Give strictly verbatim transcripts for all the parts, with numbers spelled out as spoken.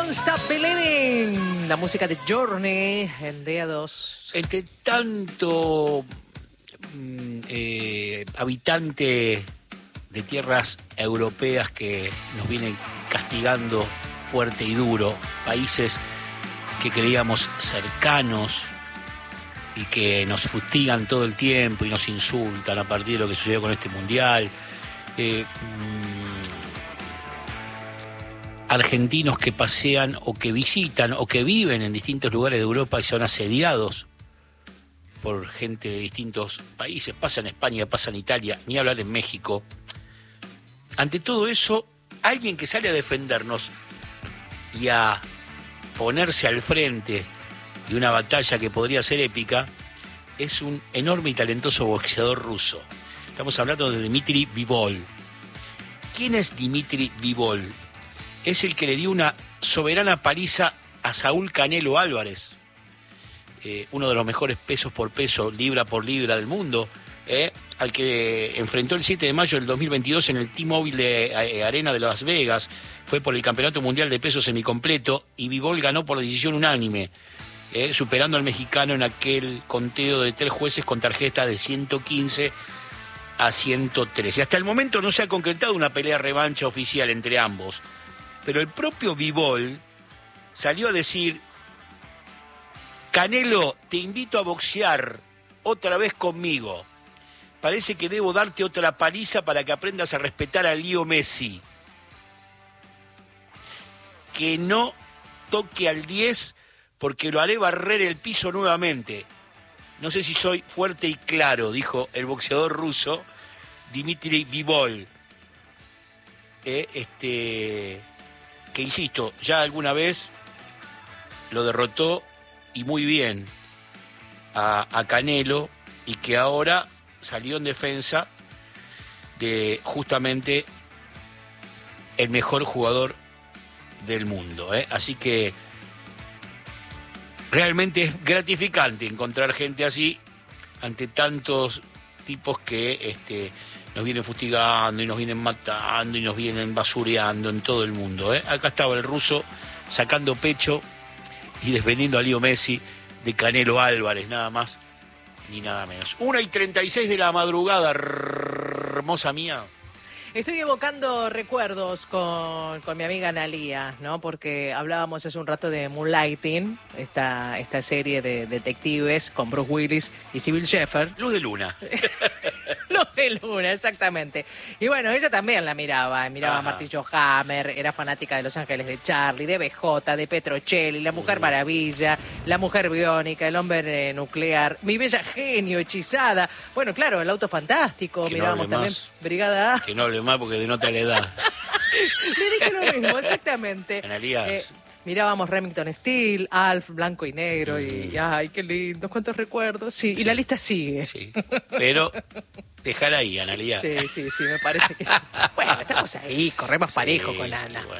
Don't Stop Believing, la música de Journey en D A dos. Entre tanto eh, habitante de tierras europeas que nos vienen castigando fuerte y duro, países que creíamos cercanos y que nos fustigan todo el tiempo y nos insultan a partir de lo que sucedió con este mundial. Eh, argentinos que pasean o que visitan o que viven en distintos lugares de Europa y son asediados por gente de distintos países. Pasa en España, pasa en Italia, ni hablar en México. Ante todo eso, alguien que sale a defendernos y a ponerse al frente de una batalla que podría ser épica es un enorme y talentoso boxeador ruso. Estamos hablando de Dmitry Bivol. ¿Quién es Dmitry Bivol? Es el que le dio una soberana paliza a Saúl Canelo Álvarez, eh, uno de los mejores pesos por peso, libra por libra del mundo, eh, al que enfrentó el siete de mayo del dos mil veintidós en el T-Mobile eh, Arena de Las Vegas. Fue por el Campeonato Mundial de Peso Semicompleto y Bivol ganó por decisión unánime, eh, superando al mexicano en aquel conteo de tres jueces con tarjeta de ciento quince a ciento trece. Hasta el momento no se ha concretado una pelea revancha oficial entre ambos. Pero el propio Bivol salió a decir: Canelo, te invito a boxear otra vez conmigo. Parece que debo darte otra paliza para que aprendas a respetar a Leo Messi. Que no toque al diez porque lo haré barrer el piso nuevamente. No sé si soy fuerte y claro, dijo el boxeador ruso Dmitry Bivol. Eh, este... que insisto, ya alguna vez lo derrotó y muy bien a, a Canelo, y que ahora salió en defensa de justamente el mejor jugador del mundo, ¿eh? Así que realmente es gratificante encontrar gente así ante tantos tipos que este, nos vienen fustigando y nos vienen matando y nos vienen basureando en todo el mundo, ¿eh? Acá estaba el ruso sacando pecho y defendiendo a Leo Messi de Canelo Álvarez, nada más ni nada menos. una y treinta y seis de la madrugada, hermosa mía. Estoy evocando recuerdos con, con mi amiga Analía, ¿no? Porque hablábamos hace un rato de Moonlighting, esta, esta serie de detectives con Bruce Willis y Sybil Shepherd. Luz de luna. Luz de luna, exactamente. Y bueno, ella también la miraba, miraba Ajá. a Martillo Hammer, era fanática de Los Ángeles de Charlie, de B J, de Petrocelli, La Mujer uh. Maravilla, La Mujer Biónica, El Hombre Nuclear, Mi Bella Genio, Hechizada. Bueno, claro, El Auto Fantástico, que mirábamos no también más. Brigada A. Que no hable más porque denota la edad. Le dije lo mismo, exactamente. Analías. Eh, mirábamos Remington Steel, Alf, Blanco y Negro, y, y ay, qué lindo, cuántos recuerdos. Sí, sí, y la lista sigue. Sí, pero déjala ahí, Analía. Sí, sí, sí, me parece que sí. Bueno, estamos ahí, corremos sí, parejo con Ana. Sí, bueno.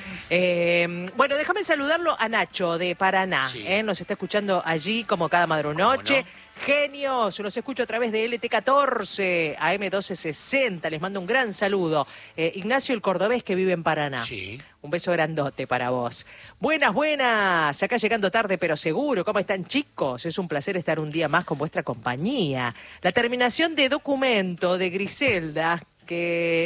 Eh, bueno, déjame saludarlo a Nacho de Paraná. Sí. Eh, nos está escuchando allí como cada madrunoche. No? Genios, los escucho a través de L T catorce, A M doce sesenta, les mando un gran saludo. Eh, Ignacio el Cordobés, que vive en Paraná. Sí. Un beso grandote para vos. Buenas, buenas, acá llegando tarde pero seguro. ¿Cómo están, chicos? Es un placer estar un día más con vuestra compañía. La terminación de documento de Griselda, que...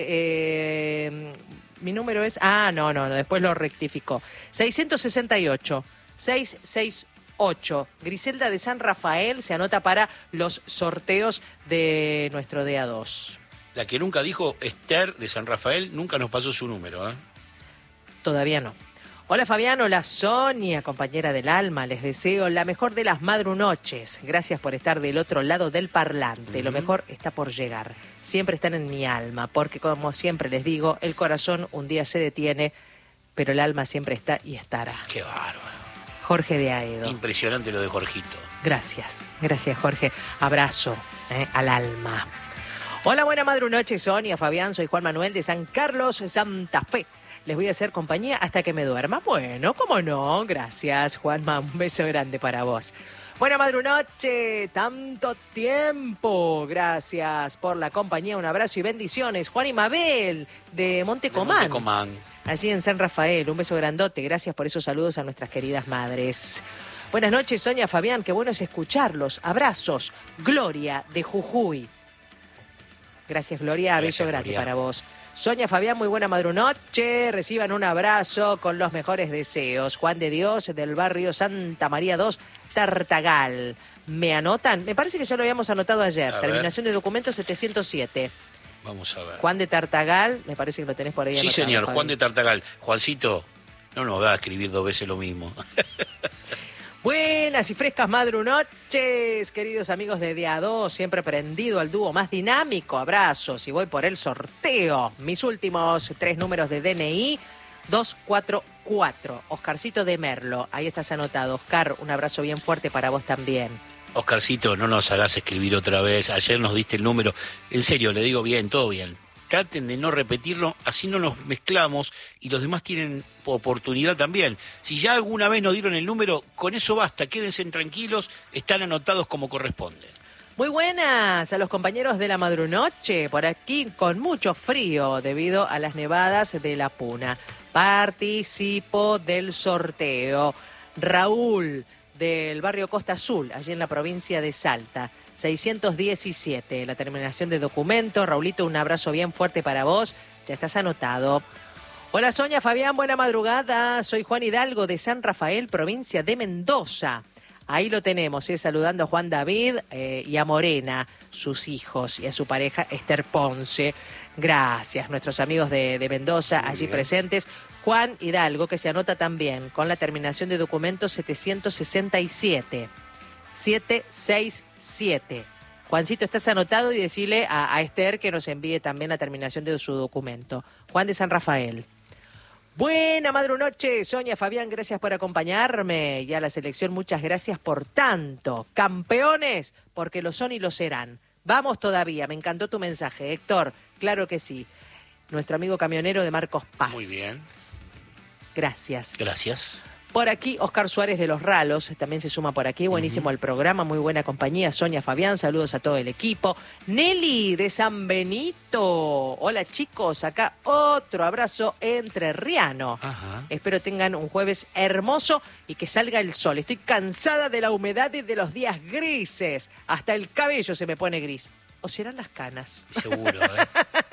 Eh, mi número es... Ah, no, no, no, después lo rectificó. seiscientos sesenta y ocho, seiscientos sesenta y ocho. Griselda de San Rafael se anota para los sorteos de nuestro D A dos. La que nunca dijo Esther de San Rafael nunca nos pasó su número, ¿eh? Todavía no. Hola Fabián, hola Sonia, compañera del alma. Les deseo la mejor de las madrunoches. Gracias por estar del otro lado del parlante. Uh-huh. Lo mejor está por llegar. Siempre están en mi alma, porque como siempre les digo, el corazón un día se detiene, pero el alma siempre está y estará. ¡Qué bárbaro! Jorge de Aedo. Impresionante lo de Jorgito. Gracias, gracias Jorge. Abrazo eh, al alma. Hola, buena madrunoche, Sonia, Fabián. Soy Juan Manuel de San Carlos, Santa Fe. Les voy a hacer compañía hasta que me duerma. Bueno, cómo no. Gracias, Juanma. Un beso grande para vos. Buena madrunoche, tanto tiempo. Gracias por la compañía. Un abrazo y bendiciones. Juan y Mabel, de Montecomán. De Montecomán. allí en San Rafael. Un beso grandote, gracias por esos saludos a nuestras queridas madres. Buenas noches, Sonia, Fabián, qué bueno es escucharlos. Abrazos. Gloria, de Jujuy. Gracias, Gloria, Gracias, beso grande Gloria. para vos. Sonia, Fabián, muy buena madrunoche. Reciban un abrazo con los mejores deseos. Juan de Dios, del barrio Santa María dos, Tartagal. ¿Me anotan? Me parece que ya lo habíamos anotado ayer. A Terminación de documento setecientos siete. Vamos a ver. Juan de Tartagal, me parece que lo tenés por ahí Sí, anotado, señor, Fabi. Juan de Tartagal. Juancito, no nos va a escribir dos veces lo mismo. Buenas y frescas madrunoches, queridos amigos de D A dos, siempre prendido al dúo más dinámico. Abrazos y voy por el sorteo. Mis últimos tres números de D N I, dos cuatro cuatro. Oscarcito de Merlo, ahí estás anotado. Oscar, un abrazo bien fuerte para vos también. Oscarcito, no nos hagas escribir otra vez. Ayer nos diste el número. En serio, le digo bien, todo bien. Traten de no repetirlo, así no nos mezclamos y los demás tienen oportunidad también. Si ya alguna vez nos dieron el número, con eso basta, quédense tranquilos, están anotados como corresponde. Muy buenas a los compañeros de la madrunoche, por aquí con mucho frío debido a las nevadas de la Puna. Participo del sorteo. Raúl, del barrio Costa Azul, allí en la provincia de Salta. seiscientos diecisiete, la terminación de documento. Raulito, un abrazo bien fuerte para vos. Ya estás anotado. Hola, Sonia, Fabián, buena madrugada. Soy Juan Hidalgo de San Rafael, provincia de Mendoza. Ahí lo tenemos, ¿eh? Saludando a Juan David eh, y a Morena, sus hijos, y a su pareja Esther Ponce. Gracias, nuestros amigos de, de Mendoza, Muy allí bien. presentes. Juan Hidalgo, que se anota también con la terminación de documento setecientos sesenta y siete. setecientos sesenta y siete. Juancito, estás anotado y decirle a, a Esther que nos envíe también la terminación de su documento. Juan de San Rafael. Buena madrunoche, Sonia, Fabián, gracias por acompañarme. Y a la selección, muchas gracias por tanto. Campeones, porque lo son y lo serán. Vamos todavía, me encantó tu mensaje, Héctor. Claro que sí. Nuestro amigo camionero de Marcos Paz. Muy bien, Gracias. gracias. Por aquí, Oscar Suárez de Los Ralos, también se suma por aquí. Buenísimo el programa, muy buena compañía. Sonia, Fabián, saludos a todo el equipo. Nelly de San Benito. Hola, chicos, acá otro abrazo entrerriano. Ajá. Espero tengan un jueves hermoso y que salga el sol. Estoy cansada de la humedad y de los días grises. Hasta el cabello se me pone gris. ¿O serán las canas? Seguro, ¿eh?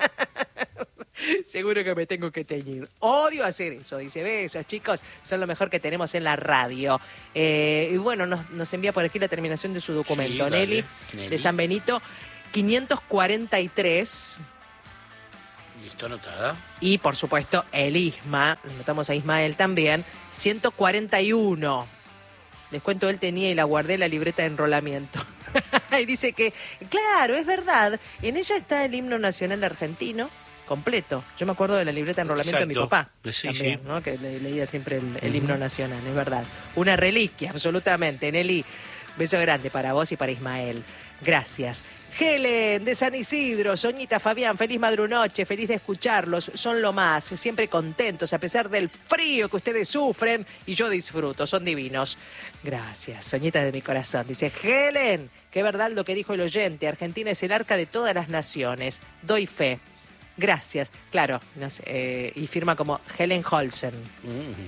Seguro que me tengo que teñir. Odio hacer eso. Dice, besos, chicos, son lo mejor que tenemos en la radio. Eh, y bueno, nos, nos envía por aquí la terminación de su documento. Sí, dale, Nelly, Nelly. de San Benito, quinientos cuarenta y tres. Listo, anotada. Y, por supuesto, el Isma. Notamos a Ismael también. ciento cuarenta y uno. Les cuento, él tenía y la guardé la libreta de enrolamiento. Y dice que, claro, es verdad, en ella está el himno nacional argentino completo. Yo me acuerdo de la libreta de enrolamiento de mi Exacto. papá. Sí, también, sí. ¿no? Que le- leía siempre el, el Ujú. himno nacional, es verdad. Una reliquia, absolutamente. Nelly, beso grande para vos y para Ismael. Gracias. Helen, de San Isidro, Soñita, Fabián, feliz madrunoche, feliz de escucharlos, son lo más, siempre contentos a pesar del frío que ustedes sufren y yo disfruto, son divinos. Gracias, Soñita de mi corazón. Dice Helen, qué verdad lo que dijo el oyente, Argentina es el arca de todas las naciones, doy fe. Gracias, claro, no sé, eh, y firma como Helen Holsen. Mm.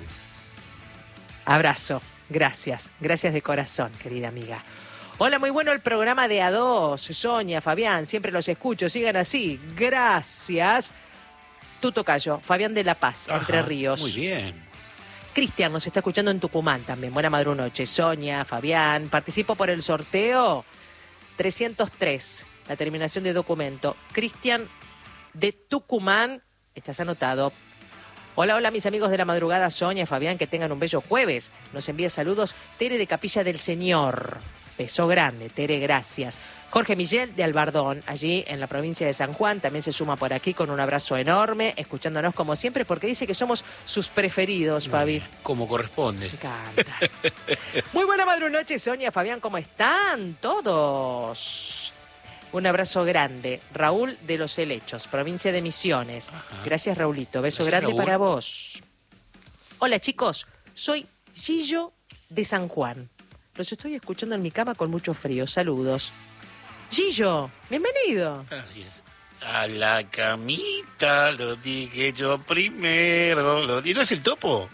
Abrazo, gracias, gracias de corazón, querida amiga. Hola, muy bueno el programa de A dos, Sonia, Fabián, siempre los escucho, sigan así, gracias. Tu tocayo, Fabián de La Paz, Ajá, Entre Ríos. Muy bien. Cristian nos está escuchando en Tucumán también, buena madrunoche. Sonia, Fabián, participo por el sorteo trescientos tres, la terminación de documento. Cristian de Tucumán, estás anotado. Hola, hola mis amigos de la madrugada, Sonia, Fabián, que tengan un bello jueves. Nos envía saludos Tere de Capilla del Señor. Beso grande, Tere, gracias. Jorge Miguel de Albardón, allí en la provincia de San Juan, también se suma por aquí con un abrazo enorme, escuchándonos como siempre, porque dice que somos sus preferidos, Fabi. Como corresponde. Me encanta. Muy buena madrunoche, Sonia, Fabián, ¿cómo están todos? Un abrazo grande. Raúl de Los Helechos, provincia de Misiones. Ajá. Gracias, Raulito. Beso Gracias, grande Raúl. para vos. Hola, chicos. Soy Gillo de San Juan. Los estoy escuchando en mi cama con mucho frío. Saludos. Gillo, bienvenido. Gracias. A la camita lo dije yo primero. Lo... ¿Y no es el Topo?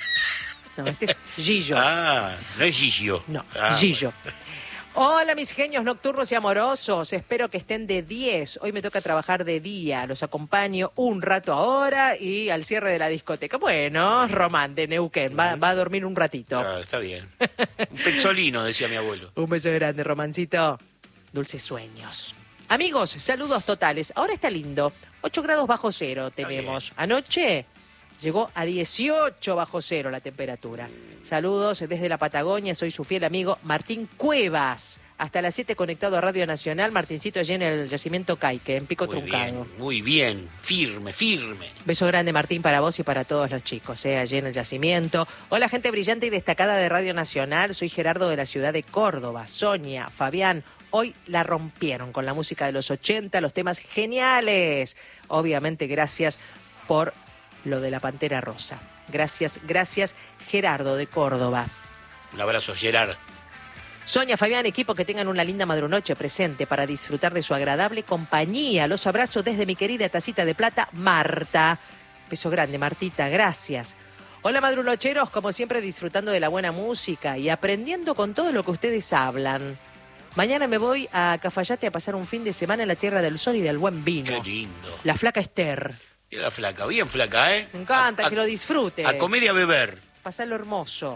No, este es Gillo. Ah, no es Gillo. No, ah, Gillo. Bueno. Hola, mis genios nocturnos y amorosos. Espero que estén de diez. Hoy me toca trabajar de día. Los acompaño un rato ahora y al cierre de la discoteca. Bueno, Román de Neuquén. Va, va a dormir un ratito. Ah, está bien. Un pezzolino, decía mi abuelo. Un beso grande, Romancito. Dulces sueños. Amigos, saludos totales. Ahora está lindo. ocho grados bajo cero tenemos. Anoche llegó a dieciocho bajo cero la temperatura. Saludos desde la Patagonia. Soy su fiel amigo Martín Cuevas. Hasta las siete conectado a Radio Nacional. Martincito allí en el yacimiento Caique, en Pico Muy Truncado. bien, muy bien. Firme, firme. Beso grande, Martín, para vos y para todos los chicos, eh, allí en el yacimiento. Hola, gente brillante y destacada de Radio Nacional. Soy Gerardo de la ciudad de Córdoba. Sonia, Fabián, hoy la rompieron con la música de los ochenta, los temas geniales. Obviamente, gracias por lo de la Pantera Rosa. Gracias, gracias, Gerardo de Córdoba. Un abrazo, Gerard. Sonia, Fabián, equipo, que tengan una linda madrunoche presente para disfrutar de su agradable compañía. Los abrazo desde mi querida tacita de plata, Marta. Beso grande, Martita, gracias. Hola, madrunocheros, como siempre disfrutando de la buena música y aprendiendo con todo lo que ustedes hablan. Mañana me voy a Cafayate a pasar un fin de semana en la Tierra del Sol y del buen vino. Qué lindo. La flaca Esther. Y la flaca, bien flaca, ¿eh? Me encanta, A- a- que lo disfrutes. A comer y a beber. Pasarlo hermoso.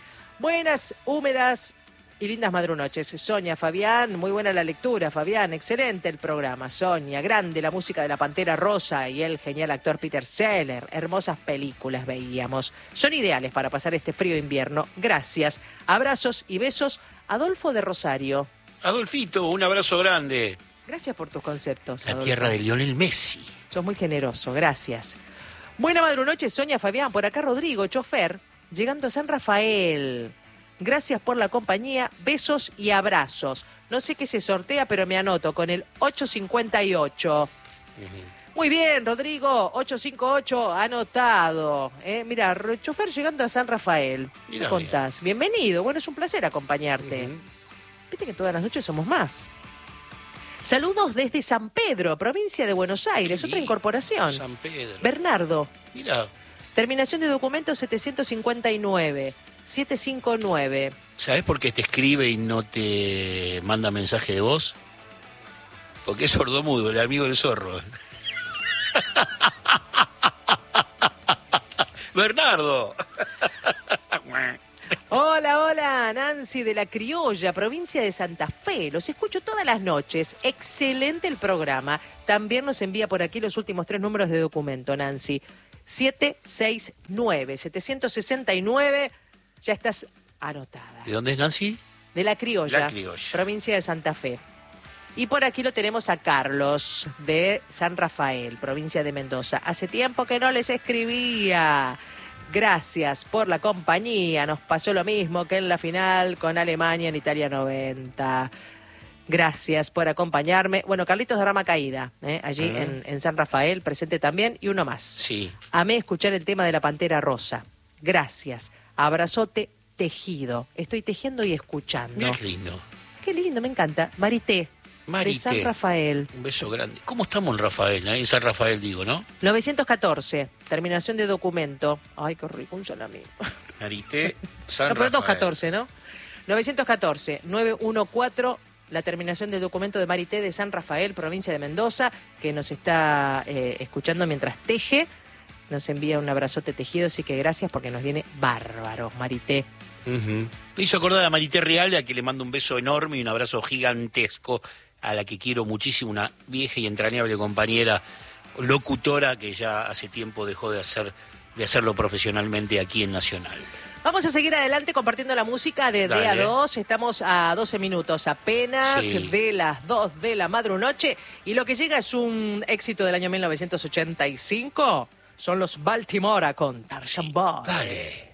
Buenas, húmedas y lindas madrunoches. Sonia, Fabián, muy buena la lectura, Fabián. Excelente el programa, Sonia. Grande la música de la Pantera Rosa y el genial actor Peter Seller. Hermosas películas veíamos. Son ideales para pasar este frío invierno. Gracias. Abrazos y besos. Adolfo de Rosario. Adolfito, un abrazo grande. Gracias por tus conceptos, La Adolfo. tierra de Lionel Messi. Sos muy generoso, gracias. Buena madrunoche, Sonia, Fabián. Por acá Rodrigo, chofer, llegando a San Rafael. Gracias por la compañía, besos y abrazos. No sé qué se sortea, pero me anoto con el ocho cincuenta y ocho. Uh-huh. Muy bien, Rodrigo, ocho cincuenta y ocho, anotado. Eh, mira, chofer llegando a San Rafael. ¿Qué Mirá, contás? Bienvenido, bueno, es un placer acompañarte. Uh-huh. Viste que todas las noches somos más. Saludos desde San Pedro, provincia de Buenos Aires, Qué otra lindo. incorporación. San Pedro. Bernardo, Mira, terminación de documento setecientos cincuenta y nueve, setecientos cincuenta y nueve. ¿sabés por qué te escribe y no te manda mensaje de voz? Porque es sordomudo, el amigo del zorro. Bernardo. Hola, hola, Nancy de La Criolla, provincia de Santa Fe. Los escucho todas las noches. Excelente el programa. También nos envía por aquí los últimos tres números de documento, Nancy. setecientos sesenta y nueve, setecientos sesenta y nueve. Ya estás anotada. ¿De dónde es Nancy? De La Criolla, La Criolla. provincia de Santa Fe. Y por aquí lo tenemos a Carlos, de San Rafael, provincia de Mendoza. Hace tiempo que no les escribía. Gracias por la compañía. Nos pasó lo mismo que en la final con Alemania en Italia noventa. Gracias por acompañarme. Bueno, Carlitos de Rama Caída, ¿eh? allí Uh-huh. en, en San Rafael, presente también. Y uno más. Sí. Amé escuchar el tema de la Pantera Rosa. Gracias. Abrazote tejido. Estoy tejiendo y escuchando. Mira qué lindo. Qué lindo, me encanta. Marité, Marité. de San Rafael. Un beso grande. ¿Cómo estamos en Rafael? Ahí en San Rafael digo, ¿no? novecientos catorce, terminación de documento. Ay, qué rico, un salami. Marité, San No, pero Rafael. dos catorce, ¿no? novecientos catorce, novecientos catorce, la terminación del documento de Marité de San Rafael, provincia de Mendoza, que nos está eh, escuchando mientras teje. Nos envía un abrazote tejido, así que gracias porque nos viene bárbaro, Marité. Uh-huh. Me hizo acordar a Marité Real, a que le mando un beso enorme y un abrazo gigantesco, a la que quiero muchísimo, una vieja y entrañable compañera locutora que ya hace tiempo dejó de hacer de hacerlo profesionalmente aquí en Nacional. Vamos a seguir adelante compartiendo la música de D A Dale. dos. Estamos a doce minutos apenas Sí. de las dos de la madrunoche. Y lo que llega es un éxito del año mil novecientos ochenta y cinco. Son los Baltimora con Tarzan Boy. Dale.